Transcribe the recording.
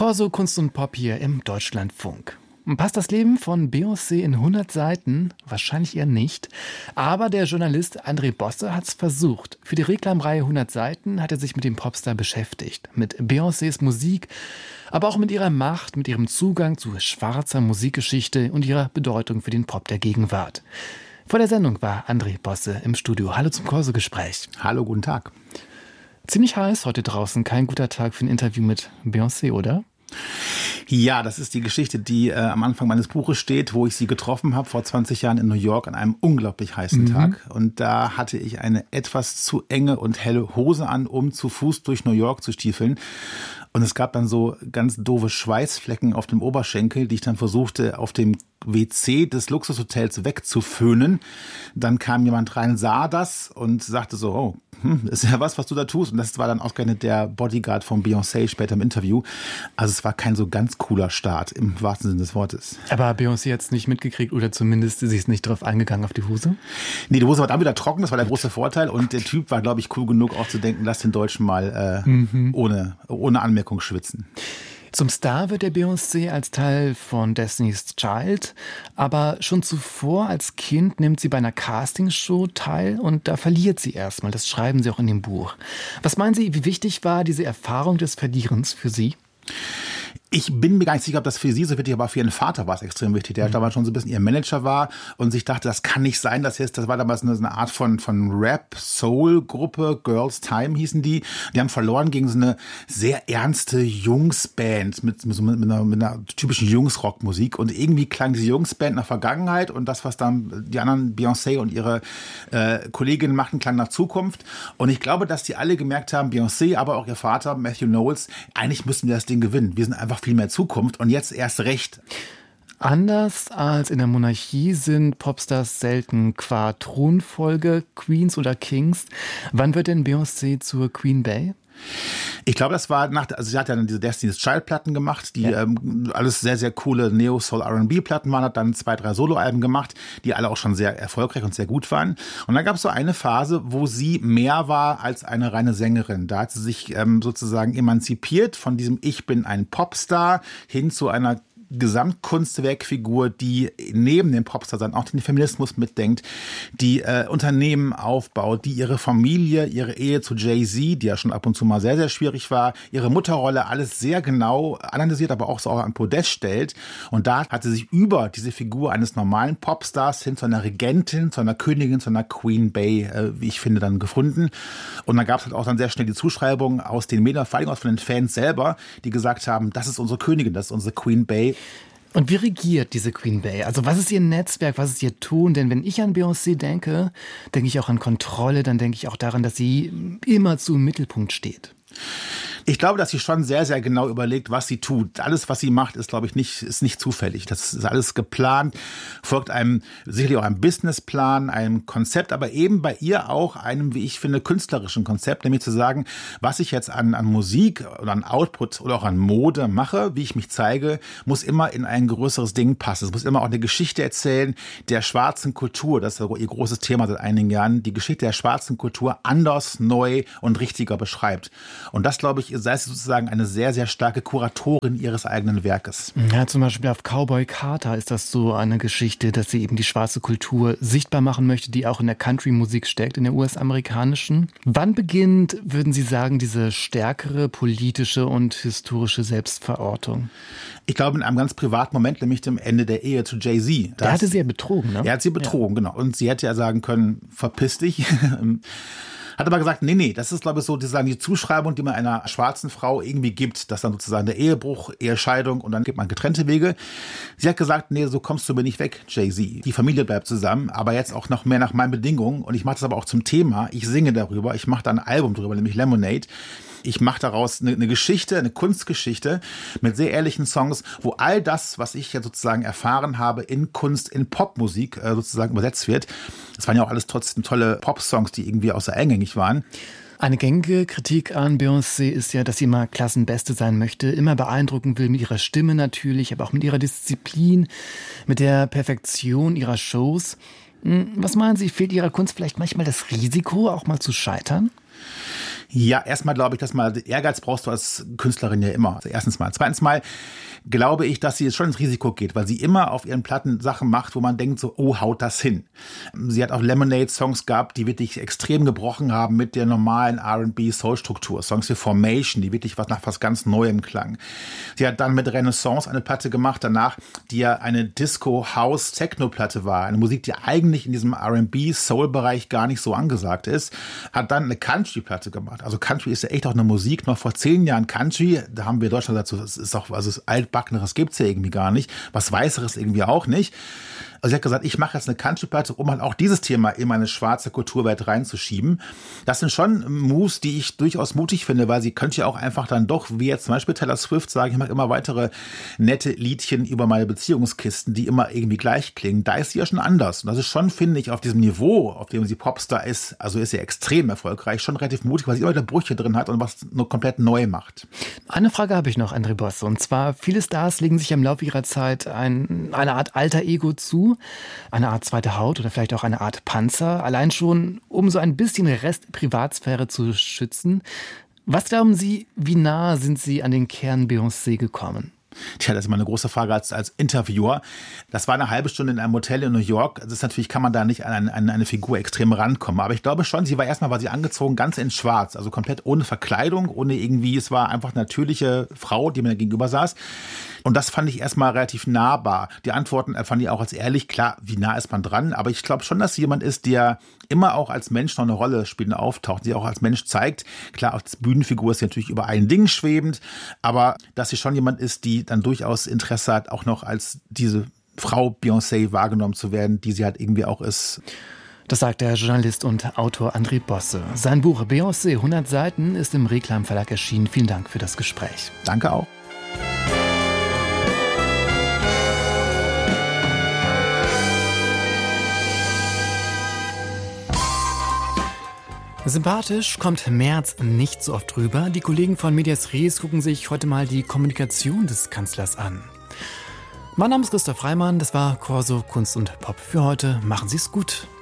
Corso Kunst und Pop hier im Deutschlandfunk. Passt das Leben von Beyoncé in 100 Seiten? Wahrscheinlich eher nicht. Aber der Journalist André Bosse hat es versucht. Für die Reklamreihe 100 Seiten hat er sich mit dem Popstar beschäftigt. Mit Beyoncés Musik, aber auch mit ihrer Macht, mit ihrem Zugang zu schwarzer Musikgeschichte und ihrer Bedeutung für den Pop der Gegenwart. Vor der Sendung war André Bosse im Studio. Hallo zum Corso-Gespräch. Hallo, guten Tag. Ziemlich heiß heute draußen. Kein guter Tag für ein Interview mit Beyoncé, oder? Ja, das ist die Geschichte, die am Anfang meines Buches steht, wo ich sie getroffen habe vor 20 Jahren in New York an einem unglaublich heißen Tag. Und da hatte ich eine etwas zu enge und helle Hose an, um zu Fuß durch New York zu stiefeln. Und es gab dann so ganz doofe Schweißflecken auf dem Oberschenkel, die ich dann versuchte, auf dem WC des Luxushotels wegzuföhnen. Dann kam jemand rein, sah das und sagte so, oh, ist ja was du da tust. Und das war dann ausgerechnet der Bodyguard von Beyoncé später im Interview. Also es war kein so ganz cooler Start im wahrsten Sinne des Wortes. Aber Beyoncé hat es nicht mitgekriegt oder zumindest sie ist nicht drauf eingegangen auf die Hose? Nee, die Hose war dann wieder trocken, das war der große Vorteil. Und der Typ war, glaube ich, cool genug auch zu denken, lass den Deutschen mal ohne Anmerkung schwitzen. Zum Star wird der Beyoncé als Teil von Destiny's Child, aber schon zuvor als Kind nimmt sie bei einer Castingshow teil und da verliert sie erstmal. Das schreiben Sie auch in dem Buch. Was meinen Sie, wie wichtig war diese Erfahrung des Verlierens für Sie? Ich bin mir gar nicht sicher, ob das für sie so wichtig war, aber für ihren Vater war es extrem wichtig, der damals schon so ein bisschen ihr Manager war und sich dachte, das kann nicht sein, das war damals eine Art von Rap-Soul-Gruppe, Girls Time hießen die. Die haben verloren gegen so eine sehr ernste Jungsband mit einer typischen Jungsrockmusik und irgendwie klang diese Jungsband nach Vergangenheit und das, was dann die anderen Beyoncé und ihre Kolleginnen machten, klang nach Zukunft. Und ich glaube, dass die alle gemerkt haben, Beyoncé, aber auch ihr Vater, Matthew Knowles, eigentlich müssten wir das Ding gewinnen. Wir sind einfach viel mehr Zukunft und jetzt erst recht. Anders als in der Monarchie sind Popstars selten qua Thronfolge Queens oder Kings. Wann wird denn Beyoncé zur Queen Bey? Ich glaube, das war sie hat ja dann diese Destiny's Child Platten gemacht, die alles sehr, sehr coole Neo-Soul R&B Platten waren, hat dann 2, 3 Soloalben gemacht, die alle auch schon sehr erfolgreich und sehr gut waren. Und dann gab es so eine Phase, wo sie mehr war als eine reine Sängerin. Da hat sie sich sozusagen emanzipiert von diesem Ich bin ein Popstar hin zu einer Gesamtkunstwerkfigur, die neben dem Popstar dann auch den Feminismus mitdenkt, die Unternehmen aufbaut, die ihre Familie, ihre Ehe zu Jay-Z, die ja schon ab und zu mal sehr, sehr schwierig war, ihre Mutterrolle alles sehr genau analysiert, aber auch so an Podest stellt. Und da hat sie sich über diese Figur eines normalen Popstars hin zu einer Regentin, zu einer Königin, zu einer Queen Bey, wie ich finde, dann gefunden. Und dann gab es halt auch dann sehr schnell die Zuschreibungen aus den Medien, vor allem auch von den Fans selber, die gesagt haben, das ist unsere Königin, das ist unsere Queen Bey. Und wie regiert diese Queen Bey? Also was ist ihr Netzwerk, was ist ihr Tun? Denn wenn ich an Beyoncé denke, denke ich auch an Kontrolle, dann denke ich auch daran, dass sie immerzu im Mittelpunkt steht. Ich glaube, dass sie schon sehr, sehr genau überlegt, was sie tut. Alles, was sie macht, ist, glaube ich, nicht zufällig. Das ist alles geplant, folgt sicherlich auch einem Businessplan, einem Konzept, aber eben bei ihr auch einem, wie ich finde, künstlerischen Konzept, nämlich zu sagen, was ich jetzt an Musik oder an Output oder auch an Mode mache, wie ich mich zeige, muss immer in ein größeres Ding passen. Es muss immer auch eine Geschichte erzählen der schwarzen Kultur. Das ist ihr großes Thema seit einigen Jahren. Die Geschichte der schwarzen Kultur anders, neu und richtiger beschreibt. Und das, glaube ich, sei es sozusagen eine sehr, sehr starke Kuratorin ihres eigenen Werkes. Ja, zum Beispiel auf Cowboy Carter ist das so eine Geschichte, dass sie eben die schwarze Kultur sichtbar machen möchte, die auch in der Country-Musik steckt, in der US-amerikanischen. Wann beginnt, würden Sie sagen, diese stärkere politische und historische Selbstverortung? Ich glaube, in einem ganz privaten Moment, nämlich dem Ende der Ehe zu Jay-Z. Der hatte sie ja betrogen, ne? Er hat sie betrogen, genau. Und sie hätte ja sagen können, verpiss dich. Hat aber gesagt, nee, das ist, glaube ich, so die Zuschreibung, die man einer schwarzen Frau irgendwie gibt, dass dann sozusagen der Ehebruch, Ehescheidung und dann gibt man getrennte Wege. Sie hat gesagt, nee, so kommst du mir nicht weg, Jay-Z. Die Familie bleibt zusammen, aber jetzt auch noch mehr nach meinen Bedingungen und ich mache das aber auch zum Thema. Ich singe darüber, ich mache da ein Album drüber, nämlich Lemonade. Ich mache daraus eine Geschichte, eine Kunstgeschichte mit sehr ehrlichen Songs, wo all das, was ich ja sozusagen erfahren habe in Kunst, in Popmusik sozusagen übersetzt wird. Das waren ja auch alles trotzdem tolle Pop-Songs, die irgendwie außer eingängig waren. Eine gängige Kritik an Beyoncé ist ja, dass sie immer Klassenbeste sein möchte, immer beeindrucken will mit ihrer Stimme natürlich, aber auch mit ihrer Disziplin, mit der Perfektion ihrer Shows. Was meinen Sie, fehlt ihrer Kunst vielleicht manchmal das Risiko, auch mal zu scheitern? Ja, erstmal glaube ich, dass mal Ehrgeiz brauchst du als Künstlerin ja immer. Also erstens mal. Zweitens mal glaube ich, dass sie jetzt schon ins Risiko geht, weil sie immer auf ihren Platten Sachen macht, wo man denkt so, oh, haut das hin. Sie hat auch Lemonade-Songs gehabt, die wirklich extrem gebrochen haben mit der normalen R&B-Soul-Struktur. Songs wie Formation, die wirklich nach was ganz Neuem klang. Sie hat dann mit Renaissance eine Platte gemacht, danach, die ja eine Disco-House-Techno-Platte war. Eine Musik, die eigentlich in diesem R&B-Soul-Bereich gar nicht so angesagt ist. Hat dann eine Country-Platte gemacht. Also Country ist ja echt auch eine Musik. Noch vor 10 Jahren Country, da haben wir in Deutschland dazu, das ist auch, also das Altbackeneres gibt's ja irgendwie gar nicht. Was Weißeres irgendwie auch nicht. Also sie hat gesagt, ich mache jetzt eine Country-Platte, um halt auch dieses Thema in meine schwarze Kulturwelt reinzuschieben. Das sind schon Moves, die ich durchaus mutig finde, weil sie könnte ja auch einfach dann doch, wie jetzt zum Beispiel Taylor Swift, sagen, ich mache immer weitere nette Liedchen über meine Beziehungskisten, die immer irgendwie gleich klingen. Da ist sie ja schon anders. Und das ist schon, finde ich, auf diesem Niveau, auf dem sie Popstar ist, also ist sie extrem erfolgreich, schon relativ mutig, weil sie immer wieder Brüche drin hat und was nur komplett neu macht. Eine Frage habe ich noch, André Bosse. Und zwar, viele Stars legen sich im Laufe ihrer Zeit eine Art alter Ego zu, eine Art zweite Haut oder vielleicht auch eine Art Panzer, allein schon, um so ein bisschen Rest Privatsphäre zu schützen. Was glauben Sie, wie nah sind Sie an den Kern Beyoncé gekommen? Tja, das ist immer eine große Frage als Interviewer. Das war eine halbe Stunde in einem Hotel in New York. Das ist natürlich, kann man da nicht an eine Figur extrem rankommen. Aber ich glaube schon, war sie angezogen ganz in schwarz. Also komplett ohne Verkleidung, ohne irgendwie, es war einfach eine natürliche Frau, die mir da gegenüber saß. Und das fand ich erstmal relativ nahbar. Die Antworten fand ich auch als ehrlich. Klar, wie nah ist man dran? Aber ich glaube schon, dass sie jemand ist, der immer auch als Mensch noch eine Rolle spielt und auftaucht, die auch als Mensch zeigt. Klar, als Bühnenfigur ist sie natürlich über allen Dingen schwebend, aber dass sie schon jemand ist, die dann durchaus Interesse hat, auch noch als diese Frau Beyoncé wahrgenommen zu werden, die sie halt irgendwie auch ist. Das sagt der Journalist und Autor André Bosse. Sein Buch Beyoncé 100 Seiten ist im Reklam Verlag erschienen. Vielen Dank für das Gespräch. Danke auch. Sympathisch kommt Merz nicht so oft rüber. Die Kollegen von Medias Res gucken sich heute mal die Kommunikation des Kanzlers an. Mein Name ist Christoph Reimann, das war Corso Kunst und Pop für heute. Machen Sie es gut.